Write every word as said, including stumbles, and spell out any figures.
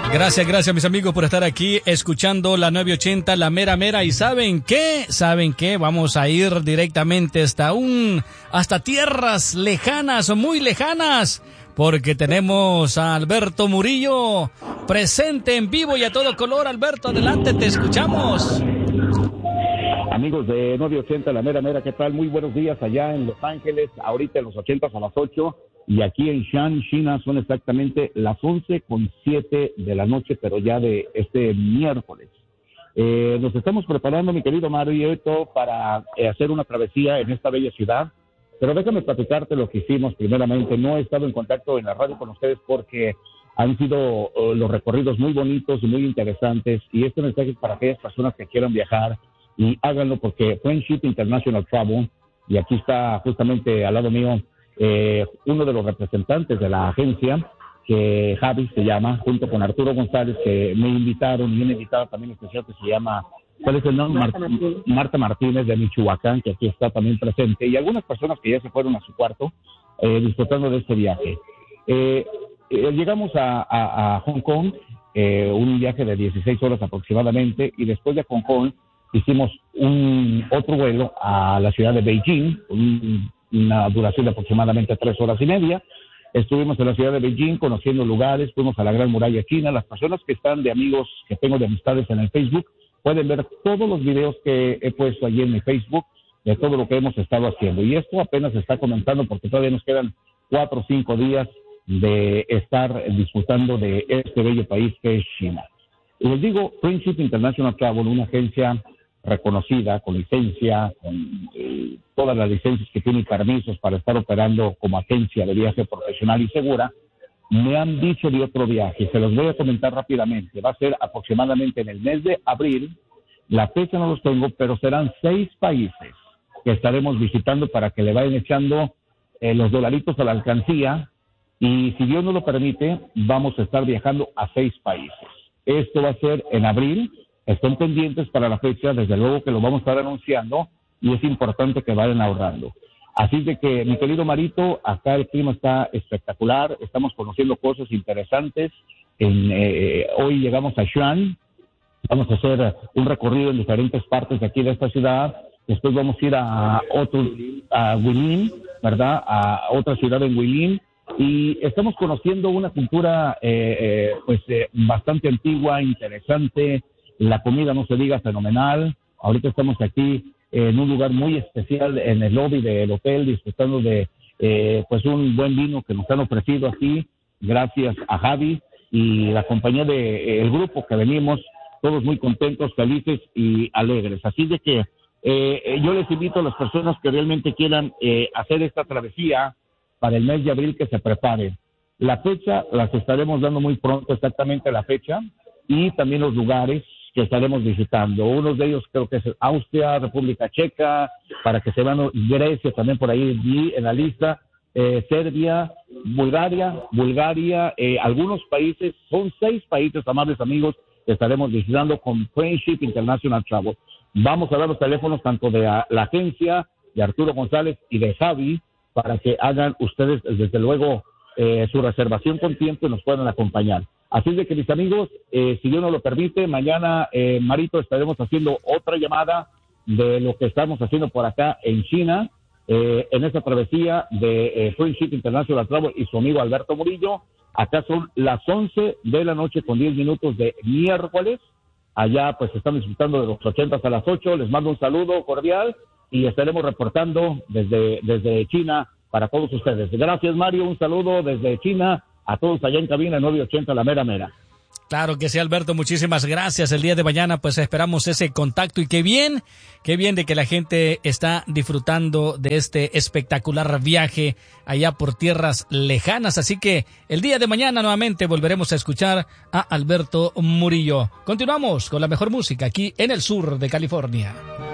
Gracias, gracias mis amigos por estar aquí escuchando la nueve ochenta, la mera mera. ¿Y saben qué? ¿Saben qué? Vamos a ir directamente hasta un, hasta tierras lejanas, muy lejanas, porque tenemos a Alberto Murillo presente en vivo y a todo color. Alberto, adelante, te escuchamos. Amigos de nueve ochenta, la mera mera, ¿qué tal? Muy buenos días allá en Los Ángeles, ahorita en los ochentas a las ocho. Y aquí en Xi'an, China, son exactamente las once con siete de la noche, pero ya de este miércoles. Eh, nos estamos preparando, mi querido Mario, para eh, hacer una travesía en esta bella ciudad. Pero déjame platicarte lo que hicimos primeramente. No he estado en contacto en la radio con ustedes porque han sido uh, los recorridos muy bonitos y muy interesantes. Y este mensaje es para aquellas personas que quieran viajar y háganlo porque Friendship International Travel, y aquí está justamente al lado mío, Eh, uno de los representantes de la agencia, que Javi se llama, junto con Arturo González, que me invitaron, y una invitada también especial que se llama, ¿cuál es el nombre? Marta Martínez. Marta Martínez de Michoacán, que aquí está también presente, y algunas personas que ya se fueron a su cuarto eh, disfrutando de este viaje. Eh, eh, llegamos a, a, a Hong Kong, eh, un viaje de dieciséis horas aproximadamente, y después de Hong Kong hicimos un otro vuelo a la ciudad de Beijing, un una duración de aproximadamente tres horas y media. Estuvimos en la ciudad de Beijing conociendo lugares, fuimos a la Gran Muralla China. Las personas que están de amigos, que tengo de amistades en el Facebook, pueden ver todos los videos que he puesto allí en mi Facebook de todo lo que hemos estado haciendo. Y esto apenas se está comentando porque todavía nos quedan cuatro o cinco días de estar disfrutando de este bello país que es China. Y les digo, Friendship International Travel, una agencia reconocida, con licencia, con eh, todas las licencias que tiene y permisos para estar operando como agencia de viaje profesional y segura. Me han dicho de otro viaje, se los voy a comentar rápidamente. Va a ser aproximadamente en el mes de abril, la fecha no los tengo, pero serán seis países que estaremos visitando para que le vayan echando eh, los dolaritos a la alcancía, y si Dios nos lo permite, vamos a estar viajando a seis países. Esto va a ser en abril. Estén pendientes para la fecha, desde luego que lo vamos a estar anunciando, y es importante que vayan ahorrando. Así de que, mi querido Marito, acá el clima está espectacular, estamos conociendo cosas interesantes. En, eh, hoy llegamos a Xi'an, vamos a hacer un recorrido en diferentes partes de aquí de esta ciudad, después vamos a ir a otro, a Guilin, ¿verdad?, a otra ciudad en Guilin, y estamos conociendo una cultura eh, eh, pues eh, bastante antigua, interesante. La comida, no se diga, fenomenal. Ahorita estamos aquí en un lugar muy especial en el lobby del hotel, disfrutando de eh, pues un buen vino que nos han ofrecido aquí, gracias a Javi y la compañía de eh, el grupo que venimos, todos muy contentos, felices y alegres. Así de que eh, yo les invito a las personas que realmente quieran eh, hacer esta travesía para el mes de abril, que se preparen. La fecha las estaremos dando muy pronto, exactamente la fecha, y también los lugares que estaremos visitando. Uno de ellos creo que es Austria, República Checa, para que se vean, Grecia también por ahí en la lista, eh, Serbia, Bulgaria, Bulgaria, eh, algunos países, son seis países, amables amigos, que estaremos visitando con Friendship International Travel. Vamos a dar los teléfonos tanto de la, la agencia, de Arturo González y de Javi, para que hagan ustedes, desde luego, eh, su reservación con tiempo y nos puedan acompañar. Así de que, mis amigos, eh, si Dios nos lo permite, mañana, eh, Marito, estaremos haciendo otra llamada de lo que estamos haciendo por acá en China, eh, en esta travesía de eh, Friendship International Travel y su amigo Alberto Murillo. Acá son las once de la noche con diez minutos de miércoles. Allá, pues, están disfrutando de los ochentas a las ocho. Les mando un saludo cordial y estaremos reportando desde, desde China para todos ustedes. Gracias, Mario. Un saludo desde China a todos allá en cabina nueve ochenta, la mera mera. Claro que sí, Alberto, muchísimas gracias. El día de mañana pues esperamos ese contacto, y qué bien, qué bien de que la gente está disfrutando de este espectacular viaje allá por tierras lejanas. Así que el día de mañana nuevamente volveremos a escuchar a Alberto Murillo. Continuamos con la mejor música aquí en el sur de California.